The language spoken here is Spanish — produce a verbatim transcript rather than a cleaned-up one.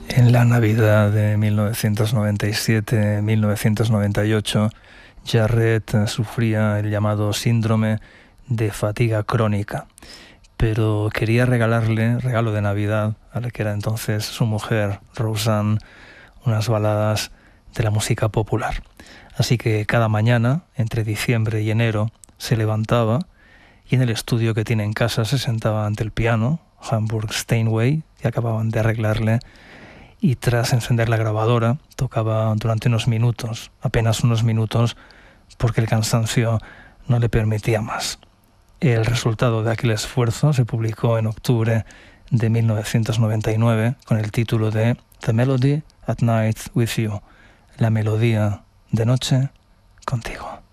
En la Navidad de mil novecientos noventa y siete mil novecientos noventa y ocho, Jarrett sufría el llamado síndrome de fatiga crónica, pero quería regalarle, regalo de Navidad, a la que era entonces su mujer, Roseanne, unas baladas de la música popular. Así que cada mañana, entre diciembre y enero, se levantaba y en el estudio que tiene en casa se sentaba ante el piano, Hamburg Steinway, que acababan de arreglarle, y tras encender la grabadora tocaba durante unos minutos, apenas unos minutos, porque el cansancio no le permitía más. El resultado de aquel esfuerzo se publicó en octubre de mil novecientos noventa y nueve con el título de The Melody at Night with You, la melodía de noche contigo.